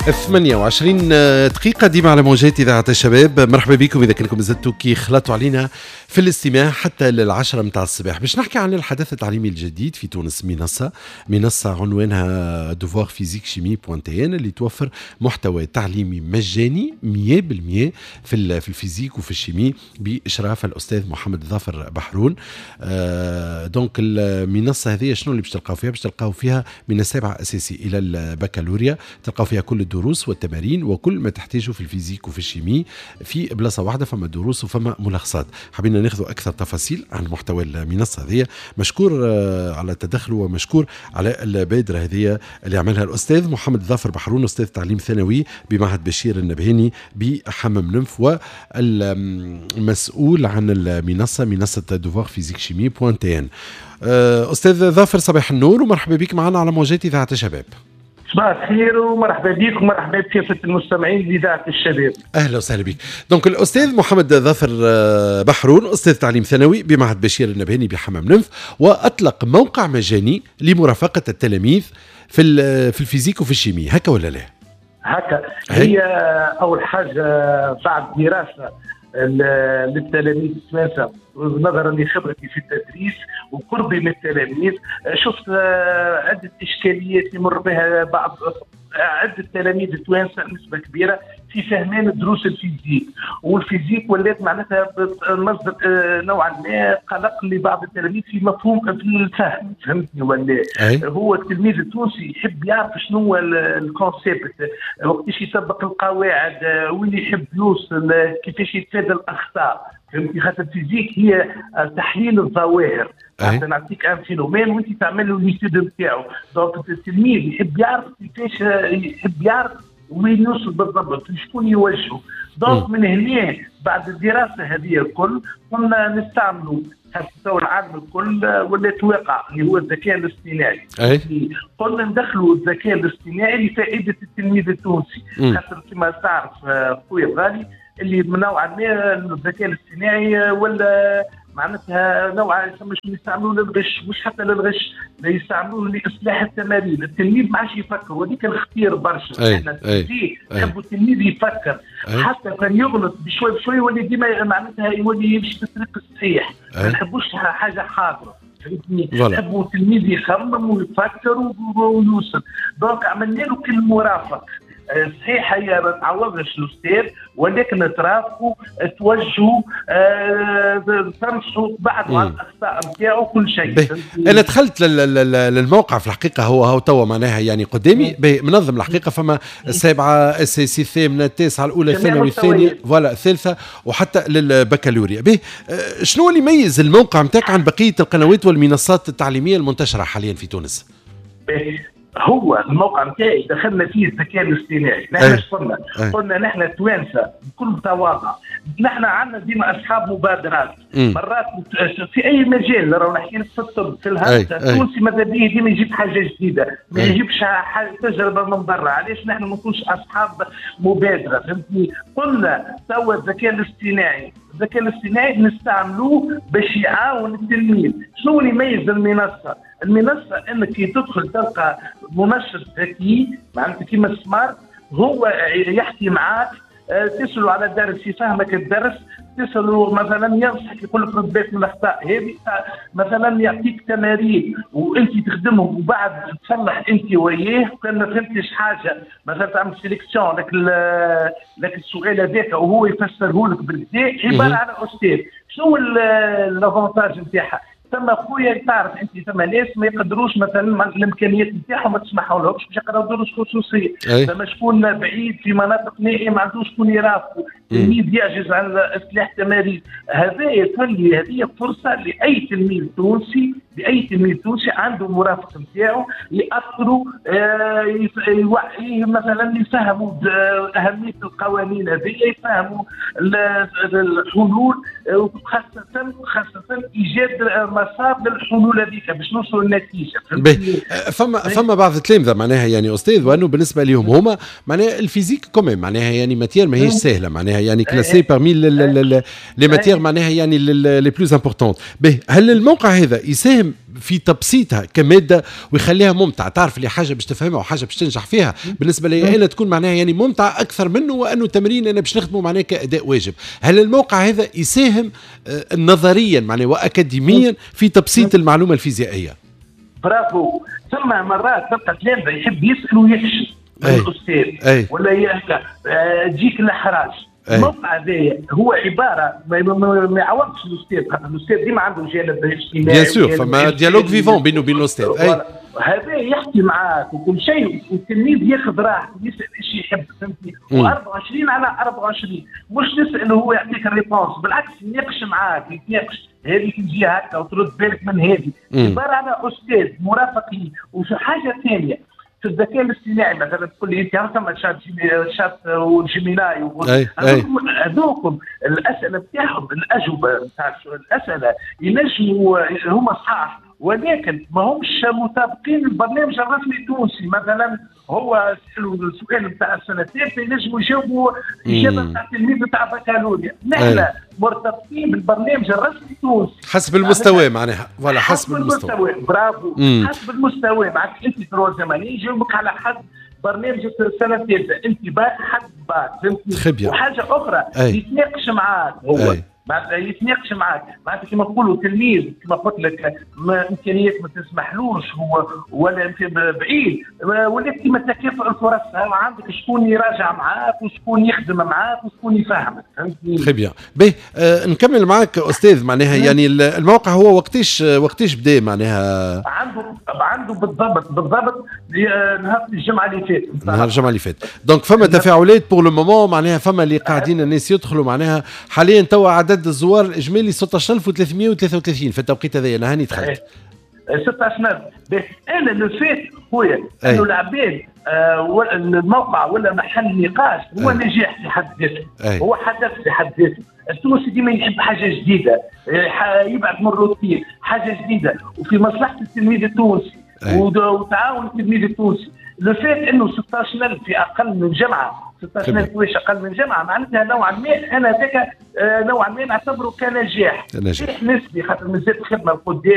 28 دقيقة ديما على موجات إذاعة الشباب. مرحبا بكم إذا كنتم زدتوا كي خلطوا علينا في الاستماع حتى للعشرة متاع الصباح باش نحكي عن الحدث التعليمي الجديد في تونس. منصة عنوانها دوفوار فيزيك شيمي بوانتين اللي توفر محتوى تعليمي مجاني 100% في الفيزيك وفي الشيمي بإشراف الأستاذ محمد ظافر بحرون. دونك المنصة هذه شنو اللي باش تلقاو فيها؟ باش تلقاو فيها من السابعة أساسي إلى البكالوريا، تلقاو فيها كل الدروس والتمارين وكل ما تحتاجه في الفيزيك وفي الشيمي في بلاصة واحدة. فما دروس وفما ملخصات. حبينا ناخذ أكثر تفاصيل عن محتوى المنصة هذه. مشكور على التدخل ومشكور على البادرة هذه اللي عملها الأستاذ محمد ظافر بحرون، أستاذ تعليم ثانوي بمعهد بشير النبهاني بحمام نمف، والمسؤول عن المنصة منصة دوفوار فيزيك شيمي بوانتين. أستاذ ظافر صباح النور ومرحبا بك معنا على موجات إذاعة الشباب. صباح الخير ومرحبا بكم ومرحبا بكافة المستمعين لإذاعة الشباب. أهلا وسهلا بك. دونك الأستاذ محمد ظافر بحرون أستاذ تعليم ثانوي بمعهد بشير النبهاني بحمام نمف، وأطلق موقع مجاني لمرافقة التلاميذ في الفيزيك وفي الشيمي، هكا ولا لا؟ هكا هي أول حاجة بعد دراسة للتلاميذ التوانسة نظرا لخبرتي في التدريس وقربي من التلاميذ، شفت عدة إشكاليات يمر بها بعض عدة تلاميذ التوانسة نسبة كبيرة في فهمان دروس الفيزيك، والفيزيك ولات معناتها مصدر نوعا ما قلق لبعض التلاميذ في مفهوم في الفهم. فهمتني ولا؟ هو التلميذ التونسي يحب يعرف شنو هو الكونسيبت، وقتاش يطبق القواعد، واللي يحب يوصل كيفاش يتفادى الأخطاء. فهمتي؟ خاطر الفيزيك هي تحليل الظواهر. حتى نعطيك ان فينومين وانت تعمل له ليستود نتاعو. دونك التلميذ يحب يعرف كيفاش يحب يعرف وين يوصل بالضبط، شكون يوجهه. دونك من هنا بعد الدراسه هذه الكل قلنا نستعملوا حتى العالم الكل ولات واقع اللي هو الذكاء الاصطناعي. قلنا ندخلوا الذكاء الاصطناعي لفائده التلميذ التونسي، خاطر كما تعرف خويا الغالي اللي نوعا ما الذكاء الاصطناعي ولا معناتها نوعا يستعملوه للغش، مش حتى للغش، يستعملوه لاصلاح التمارين. التلميذ ما عادش يفكر، وهذيك الخطير برشا. احنا نحبوا التلميذ يفكر، حتى كان يغلط بشوي بشوي يولي ديما معناتها يولي يمشي في الطريق الصحيح. ما نحبوش حاجه حاضره. فهمتني؟ نحبوا التلميذ يخمم ويفكر ويوصل. دونك عملنا له كل مرافق. صحيح هي ما تعوضش الاستاذ، ولكن ترافقوا توجهوا تنصحوا بعض على الاخطاء نتاعو كل شيء. انا دخلت للموقع في الحقيقه، هو توا معناها يعني قدامي منظم الحقيقه. فما السابعه اساسي، الثامنه، التاسعه، الاولى، الثانوي، الثانيه، فوالا الثالثه، وحتى للبكالوريا. شنو اللي يميز الموقع نتاعك عن بقيه القنوات والمنصات التعليميه المنتشره حاليا في تونس؟ هو الموقع نتاعي دخلنا فيه الذكاء الاصطناعي. نحن قلنا نحن التوانسه بكل تواضع، نحن عندنا ديما اصحاب مبادرات. مرات في اي مجال، راهو نحكي في الطب، في الهندسه، التونسي ماذا بيه ديما يجيب حاجه جديده، ما يجيبش حاجه تجربه من برا. علاش نحن ما نكونش اصحاب مبادره؟ فهمتني؟ قلنا توا الذكاء الاصطناعي نستعملوه باش يعاون التلميذ. شنو اللي يميز المنصه؟ المنصه انك تدخل تلقى منشط ذكي معناتها كيما السمارت، هو يحكي معاك، تسأله على درس يفهمك الدرس، تسأله مثلا ينصحك يقول لك ردات من الاخطاء هذه، مثلا يعطيك تمارين وانت تخدمهم وبعد تصلح انت وياه. وكان ما فهمتش حاجه مثلا تعمل سيليكسيون لك السؤال هذاك وهو يفسره لك بالكدا، عباره على استاذ. شنو الافونتاج نتاعها؟ ثم خويا تعرف انت ثم ناس ما يقدروش مثلا الامكانيات نتاعهم ما تسمحولهمش باش يقراو دروس خصوصيه. ثم شكون بعيد في مناطق نائيه ما عندوش شكون يرافقوا، تلميذ يعجز عن اصلاح تمارين. هذا يخلي هذه فرصه لاي تلميذ تونسي عنده مرافق نتاعو ياثروا يوعيه، مثلا يفهموا اهميه القوانين هذه، يفهموا الحلول، خاصه ايجاد مسار للحلول هذيك باش نوصلوا للنتيجه. فما بعض التلامذه معناها يعني استاذ، وانه بالنسبه لهم هما معناها الفيزيك كمان معناها يعني ماتير ماهيش سهله، معناها يعني كلاسي بارمي لي ماتيير معناها يعني لي بلوز امبورطونت. به هل الموقع هذا يساهم في تبسيطها كماده ويخليها ممتعه؟ تعرف اللي حاجه باش تفهمها وحاجه باش تنجح فيها بالنسبه لي انا تكون معناها يعني ممتعه اكثر منه وانه تمرين انا باش نخدمه معناها كاداء واجب. هل الموقع هذا يساهم نظريا معناها واكاديميا في تبسيط المعلومه الفيزيائيه؟ برافو. ثم مرات تلقى تلامذه يحب يسال ويكشف الاستاذ ولا يهكا تجيك الاحراج. الموقع هذا هو عباره ما يعوضش الاستاذ، خاطر الاستاذ ديما عنده جانب اجتماعي بيان سور، فما ديالوج فيفون بينه وبين الاستاذ. هذا يحكي معاك وكل شيء، والتلميذ ياخذ راحته يسال ايش يحب، فهمتني؟ و24 على 24 مش تسال هو يعطيك الريبونس، بالعكس يناقش معاك يتناقش، هذه تجي هكا وترد بالك من هذه. عباره على استاذ مرافقين. وفي حاجه ثانيه في الذكاء الاصطناعي مثلا تقول لي انت عارف شات والجيميناي هذوكم الاسئله بتاعهم الاجوبه نتاع الاسئله ينجموا هما صحاح، ولكن ما همش مطابقين البرنامج الرسمي التونسي. مثلا هو سالوا السؤال نتاع السنه الثالثه ينجموا يجاوبوا اجابه نتاع التلميذ نتاع بكالوريا. نحن مرتبطين بالبرنامج الرسمي التونسي حسب المستوى معناها، ولا حسب المستوى. برافو. حسب المستوى. معك انت تروح زمني يجاوبك على حد برنامج السنه الثالثه، انت باك حد باك، فهمتني؟ وحاجه اخرى يتناقش معاك هو معناتها يتناقش معاك، معناتها كما نقولوا تلميذ كما قلت لك امكانيات ما تسمحلوش هو ولا بعيد، ولكن كما تكافؤ الفرص عندك شكون يراجع معاك وشكون يخدم معاك وشكون يفهمك، فهمتني؟ خي بيان. باهي نكمل معاك استاذ. معناها يعني الموقع هو وقتاش بدا معناها؟ عنده بالضبط نهار الجمعه اللي فاتت. نهار الجمعه اللي فاتت. دونك فما تفاعلات بور لو مومون معناها، فما اللي قاعدين الناس يدخلوا معناها حاليا توا عدد الزوار الاجمالي 16333 في التوقيت هذا. انا هاني دخلت 16000. انا لو فات خويا انه العباد الموقع ولا محل نقاش هو نجاح في حد ذاته، هو حدث في حد ذاته. التونسي ديما يحب حاجه جديده، يبعد من الروتين حاجه جديده، وفي مصلحه التلميذ التونسي وتعاون التلميذ التونسي. لو فات انه 16000 في اقل من جامعه، 16000 واش اقل من جامعه، معناتها نوعا ما انا ذاك نوعا ما نعتبره كنجاح نسبي، خاطر مازالت الخدمه القدام.